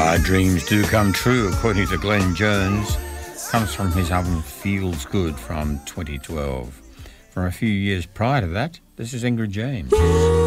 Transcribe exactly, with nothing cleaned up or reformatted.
Our dreams do come true, according to Glenn Jones. Comes from his album Feels Good from twenty twelve. From a few years prior to that, this is Ingrid James.